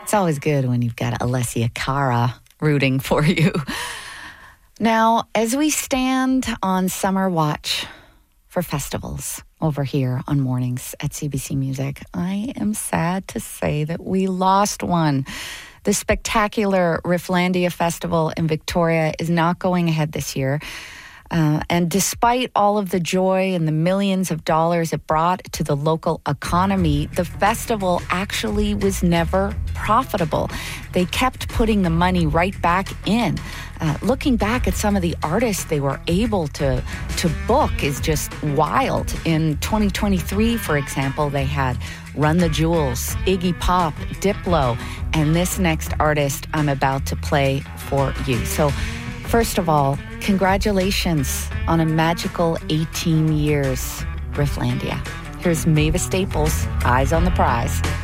It's always good when you've got Alessia Cara rooting for you. Now, as we stand on summer watch for festivals over here on Mornings at CBC Music, I am sad to say that we lost one. The spectacular Rifflandia Festival in Victoria is not going ahead this year. And despite all of the joy and the millions of dollars it brought to the local economy, the festival actually was never profitable. They kept putting the money right back in. Looking back at some of the artists they were able to book is just wild. In 2023, for example, they had Run the Jewels, Iggy Pop, Diplo, and this next artist I'm about to play for you. So first of all, congratulations on a magical 18 years, Rifflandia. Here's Mavis Staples, Eyes on the Prize.